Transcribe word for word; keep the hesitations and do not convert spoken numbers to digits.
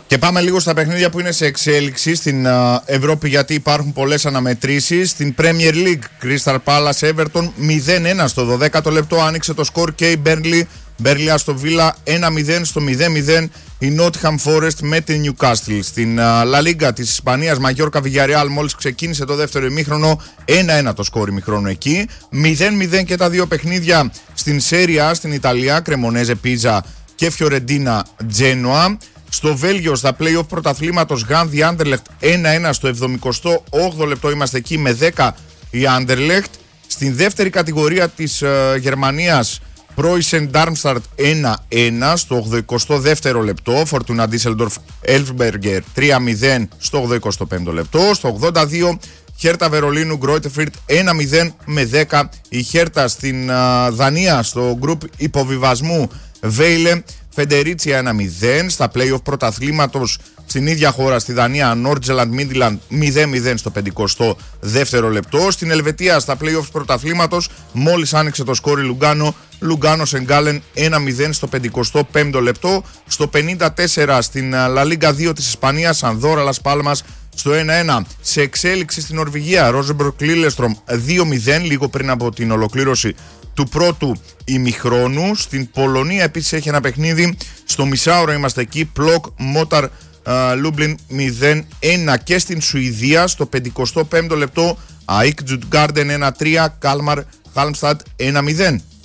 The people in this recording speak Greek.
Και πάμε λίγο στα παιχνίδια που είναι σε εξέλιξη στην uh, Ευρώπη, γιατί υπάρχουν πολλές αναμετρήσεις. Στην Premier League, Crystal Palace Everton μηδέν ένα στο δωδέκατο λεπτό, άνοιξε το σκορ και η Burnley, Burnley Aston Villa ένα μηδέν στο μηδέν μηδέν η Nottingham Forest με την Newcastle. Στην uh, La Liga της Ισπανίας, Mallorca Villarreal, μόλις ξεκίνησε το δεύτερο ημίχρονο, ένα ένα το σκορ ημιχρόνου εκεί, μηδέν μηδέν και τα δύο παιχνίδια στην Serie A στην Ιταλία, Cremonese Pisa και Fiorentina Genoa. Στο Βέλγιο, στα play-off πρωταθλήματος, Γκάνδι Άντερλεχτ ένα ένα στο εβδομηκοστό όγδοο λεπτό, είμαστε εκεί με δέκα η Άντερλεχτ. Στην δεύτερη κατηγορία της uh, Γερμανίας, Πρόισεν Ντάρμσταρτ ένα ένα στο ογδοηκοστό δεύτερο λεπτό, Φορτούνα Ντίσελντορφ Ελφμπεργκερ τρία μηδέν στο ογδοηκοστό πέμπτο λεπτό, στο ογδόντα δύο Χέρτα Βερολίνου Γκρόιτεφιρτ ένα μηδέν με δέκα η Χέρτα. Στην uh, Δανία, στο γκρουπ υποβιβασμού, Βέιλε Φεντερίτσια ένα μηδέν. Στα play-off πρωταθλήματος στην ίδια χώρα, στη Δανία, Νόρτζελαντ Μίντιλαντ μηδέν μηδέν στο πενηκοστό δεύτερο λεπτό. Στην Ελβετία, στα play-off πρωταθλήματος, μόλις άνοιξε το σκόρ η Λουγκάνο, Λουγκάνο Σενγκάλεν ένα μηδέν στο πενηκοστό πέμπτο λεπτό. Στο πενήντα τέσσερα στην La Liga δύο της Ισπανίας, Ανδόρα Λας Πάλμας στο ένα ένα. Σε εξέλιξη στην Νορβηγία, Ρόζεμπορκ Λίλεστρομ δύο μηδέν, λίγο πριν από την ολοκλήρωση του πρώτου ημιχρόνου. Στην Πολωνία επίσης έχει ένα παιχνίδι, στο μισάωρο είμαστε εκεί, Πλοκ Μόταρ Λούμπλιν μηδέν ένα. Και στην Σουηδία, στο πενηκοστό πέμπτο λεπτό, ΑΕΚ Τζουτγκάρντεν ένα τρία, Κάλμαρ Χάλμσταντ ένα μηδέν.